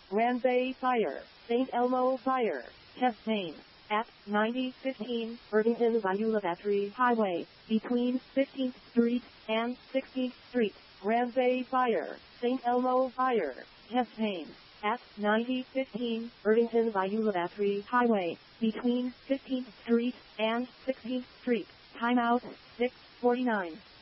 Ranzay Fire, St. Elmo Fire, test name, at 9015 Irvington Beulah Battery Highway, between 15th Street and 16th Street, Ranzay Fire, St. Elmo Fire, test name, at 9015 Irvington Beulah Battery Highway, between 15th Street and 16th Street, timeout 6:49.